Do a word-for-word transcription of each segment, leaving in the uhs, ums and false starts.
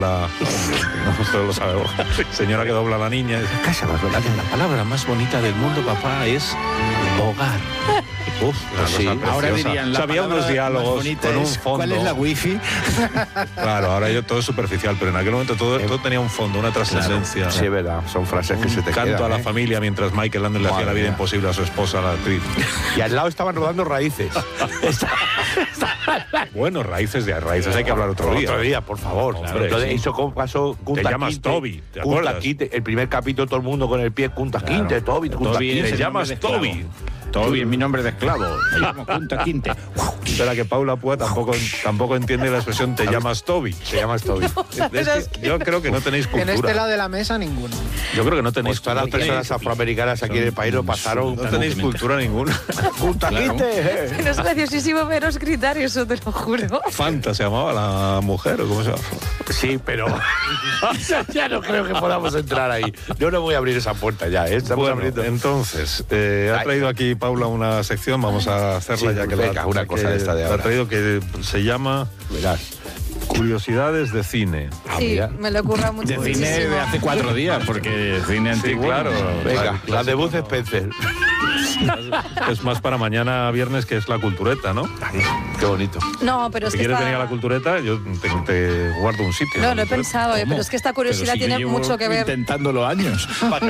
La, nosotros lo sabemos. Señora que dobla a la niña. Casa más bonita. La palabra más bonita del mundo, papá, es hogar. Uf, sí. Ahora dirían, la había unos diálogos con un fondo. ¿Cuál es la wifi? Claro, ahora yo todo es superficial, pero en aquel momento todo, todo tenía un fondo, una trascendencia. Claro. Sí, es verdad. Son frases que se te canto quedan, a la ¿eh? familia mientras Michael Landon le hacía la vida imposible a su esposa, la actriz. Y al lado estaban rodando Raíces. Bueno, Raíces de Raíces hay que hablar otro día. Otro día, por favor. Hombre, Lo de sí. eso cómo pasó Kunta Te llamas Kinte, Toby, ¿te Kunta acuerdas? Kinte, el primer capítulo todo el mundo con el pie Kunta Claro. Kinte, Toby, Kunta Toby Kinte. es Te el llamas nombre de esclavo. Toby. Toby es mi nombre de esclavo. Me llamo Kunta Kinte. Espera, que Paula Púa tampoco, tampoco entiende la expresión te llamas Toby. Te llamas Toby. Es que yo creo que no tenéis En cultura. este lado de la mesa, ninguno. Yo creo que no tenéis Pues todas las no tenéis- personas afroamericanas aquí en el país lo pasaron. No tenéis cultura ninguna. Kunta Kinte. Es graciosísimo veros gritar eso, te lo juro. Fanta se llamaba la mujer, ¿o cómo se llama? Sí, pero ya no creo que podamos entrar ahí. Yo no voy a abrir esa puerta ya, ¿eh? Estamos Bueno, abriendo. entonces, eh, ha traído aquí Paula una sección, vamos a hacerla Sí, ya que venga, la, una cosa que de esta de la ahora. ha traído que se llama Verás. Curiosidades de cine. Sí, mira. me lo ocurra mucho. De cine de hace cuatro días, porque cine Sí, antiguo. claro. Venga, Clásico, la de Bud ¿no? Spencer. Es más para mañana viernes, que es la cultureta, ¿no? Qué bonito. No, pero es Si que quieres esta... venir a la cultureta, yo te, te guardo un sitio. No, lo he Cultureta. pensado, eh, pero es que esta curiosidad Pero si yo tiene llevo mucho que ver. intentándolo años.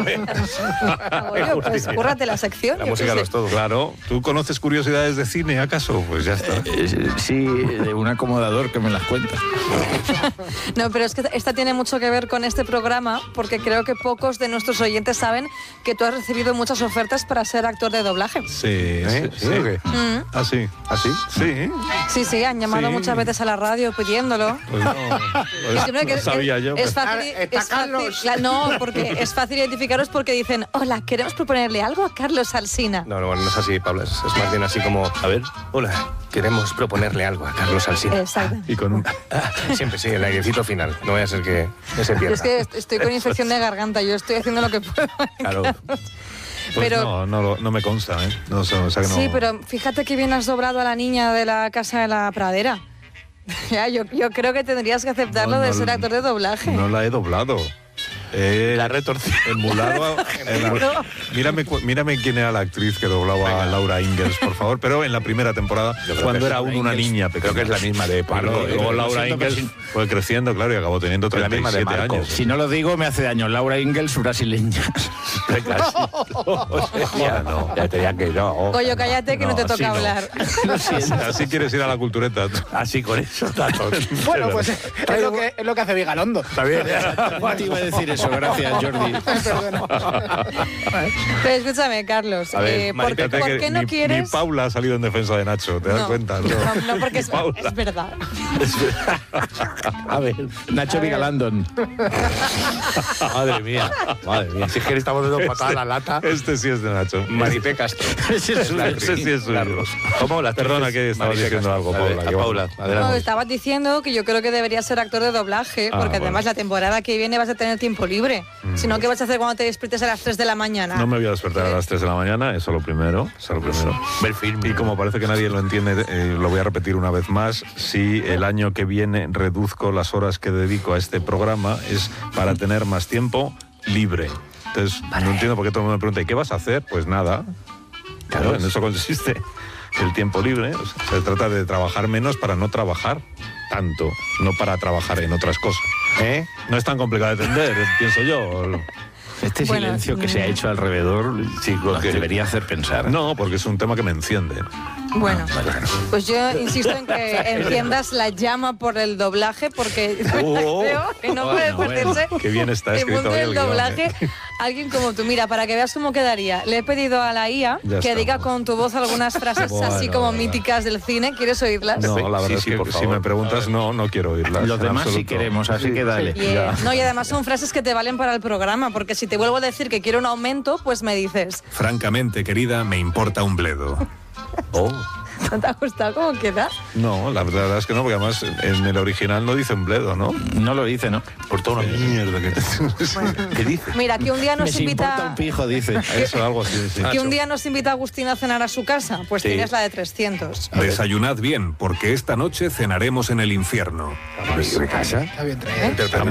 Ah, bueno, pues cúrrate la sección. La yo música qué lo sé. es todo. Claro, ¿tú conoces curiosidades de cine, acaso? Pues ya está. Eh, Sí, de un acomodador que me las cuenta. No, pero es que esta tiene mucho que ver con este programa, porque creo que pocos de nuestros oyentes saben que tú has recibido muchas ofertas para ser actor de doblaje. Sí, ¿Eh? sí, ¿Sí o qué? Mm. ¿Ah, sí? ¿Ah, sí? Sí. Sí, sí, han llamado Sí. muchas veces a la radio pidiéndolo. Pues no, Y pues siempre que no sabía es, yo. Es fácil, Ah, está es fácil- Carlos. la- no, porque es fácil identificaros porque dicen, hola, queremos proponerle algo a Carlos Alsina. No, no, no es así, Paula. Es, es más bien así como, a ver, hola, queremos proponerle algo a Carlos Alsina. Exacto. Y con un... Siempre sí, el airecito final. No vaya a ser que que se Yo pierda. es que est- estoy con infección de garganta, yo estoy haciendo lo que puedo. Claro. Pues pero, no, no, lo- no me consta, ¿eh? No sé, o sea que no... Sí, pero fíjate que bien has doblado a la niña de la casa de la pradera. Ya, yo, yo creo que tendrías que aceptarlo No, de no, ser actor de doblaje. No la he doblado. Eh, La retorcida. Emulado. emul- mírame, cu- mírame quién era la actriz que doblaba a Laura Ingalls, por favor. Pero en la primera temporada, creo cuando que era es aún Laura una Ingalls. niña pequeña. Creo que es la misma de Claro, Pablo. luego eh, Laura lo siento, pero Ingalls si- fue creciendo, claro, y acabó teniendo La misma treinta y de siete Marco. años. Si no lo digo, me hace daño. Laura Ingalls, brasileña. Venga, sí. Ya no, ya tenía que no. Coño, cállate que no, No, te así toca no. hablar. Así quieres ir a la cultureta. tú. Así con eso, datos. Bueno, pues es lo que, es lo que hace Vigalondo. Está bien. No te iba a decir eso, gracias, Jordi. Perdona. Pero escúchame, Carlos, A ver, eh, ¿por, Marita, qué- por que qué no ni, quieres...? Ni Paula ha salido en defensa de Nacho, ¿te das No, cuenta? No, no, no, porque es, Paula. es verdad. A ver. Nacho Vigalandon. Madre mía. Madre mía. Si es que le estamos dando patada a la lata. Este sí es de Nacho. Maripé Castro. Ese sí es suyo. Carlos. ¿Cómo? Las Perdona actrices- que estabas Maripé diciendo Castro. algo, A ver, Paula, a que Paula, bueno. No, adelante. estabas diciendo que yo creo que deberías ser actor de doblaje, Ah, porque bueno. además la temporada que viene vas a tener tiempo libre. Si no, ¿qué vas a hacer cuando te despiertes a las tres de la mañana? No me voy a despertar a las tres de la mañana, eso lo primero. Eso lo primero. Ver film. Y como parece que nadie lo entiende, eh, lo voy a repetir una vez más. Si el año que viene reduzco las horas que dedico a este programa, es para tener más tiempo libre. Entonces, no entiendo por qué todo el mundo me pregunta, ¿y qué vas a hacer? Pues nada. Claro, en eso consiste el tiempo libre. O sea, se trata de trabajar menos para no trabajar tanto, no para trabajar en otras cosas. ¿Eh? No es tan complicado de entender, pienso yo. Este Bueno, silencio que mm. se ha hecho alrededor sí, nos debería hacer pensar. No, porque es un tema que me enciende. Bueno, pues yo insisto en que enciendas la llama por el doblaje, porque Oh. creo que no puede Bueno, perderse Qué bien está el escrito mundo hoy del el guión, doblaje. ¿eh? Alguien como tú, mira, para que veas cómo quedaría. Le he pedido a la I A Ya que diga estamos. con tu voz algunas frases Bueno, así como bueno. míticas del cine. ¿Quieres oírlas? No, la verdad Sí, es sí, que por si favor. me preguntas, no, no quiero oírlas. Los en demás sí absoluto. queremos, así que dale. Y, eh, no, y además son frases que te valen para el programa, porque si te vuelvo a decir que quiero un aumento, pues me dices. Francamente, querida, me importa un bledo. Oh. ¿No te ha gustado cómo queda? No, la verdad es que no, porque además en el original no dice un bledo, ¿no? No lo dice, ¿no? Por toda una mierda que... ¿Qué dice? Mira, que un día nos Me importa invita... un pijo, dice. Eso, algo así, sí. Que un día nos invita Agustín a cenar a su casa, pues Sí. tienes la de trescientos. Desayunad bien, porque esta noche cenaremos en el infierno. ¿De casa? Está bien traído.